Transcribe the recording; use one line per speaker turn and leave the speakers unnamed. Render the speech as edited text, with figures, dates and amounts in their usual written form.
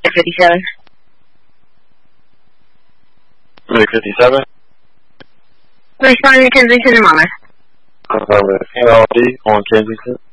57.
57?
Responding to Kensington and Monmouth.
Affirmative. NLD on Kensington.